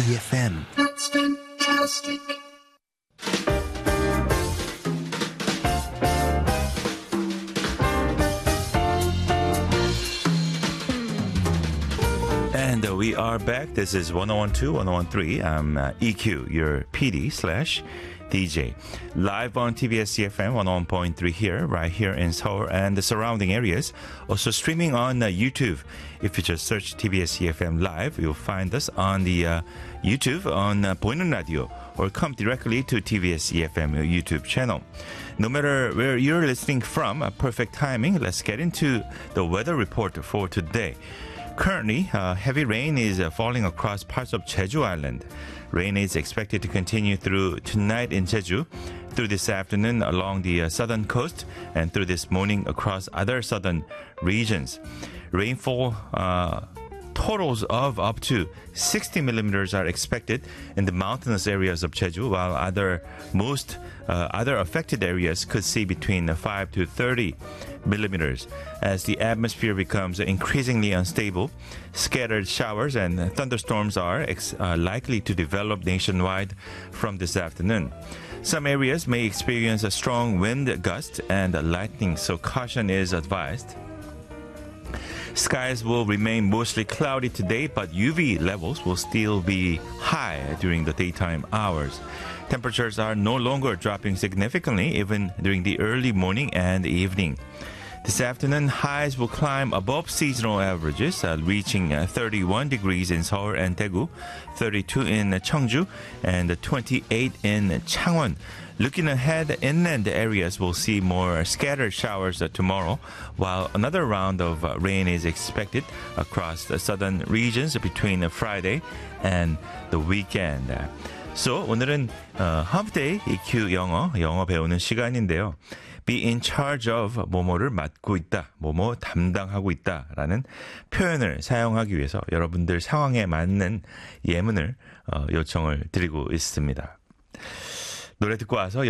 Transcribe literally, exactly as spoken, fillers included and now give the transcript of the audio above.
F M. That's fantastic. And uh, we are back. This is one oh one two, one oh one three. I'm uh, E Q, your P D slash D J. Live on T B S E F M one oh one point three here, right here in Seoul and the surrounding areas. Also streaming on uh, YouTube. If you just search T B S E F M Live, you'll find us on the uh, YouTube on uh, 보이는 라디오, or come directly to T B S E F M YouTube channel. No matter where you're listening from, a perfect timing. Let's get into the weather report for today. Currently, uh, heavy rain is uh, falling across parts of Jeju Island. Rain is expected to continue through tonight in Jeju, through this afternoon along the uh, southern coast, and through this morning across other southern regions. Rainfall uh, totals of up to sixty millimeters are expected in the mountainous areas of Jeju, while other most uh, other affected areas could see between five to thirty millimeters. As the atmosphere becomes increasingly unstable, scattered showers and thunderstorms are ex- uh, likely to develop nationwide from this afternoon. Some areas may experience a strong wind gust and lightning, so caution is advised. Skies will remain mostly cloudy today, but U V levels will still be high during the daytime hours. Temperatures are no longer dropping significantly even during the early morning and evening. This afternoon, highs will climb above seasonal averages, uh, reaching uh, thirty-one degrees in Seoul and Daegu, thirty-two in Cheongju, and twenty-eight in Changwon. Looking ahead, inland areas will see more scattered showers uh, tomorrow, while another round of uh, rain is expected across the southern regions between uh, Friday and the weekend. So, 오늘은 uh, Hump Day E Q 영어, 영어 배우는 시간인데요. Be in charge of 뭐뭐를 맡고 있다, 뭐뭐 담당하고 있다라는 표현을 사용하기 위해서 여러분들 상황에 맞는 예문을 어, 요청을 드리고 있습니다. 노래 듣고 와서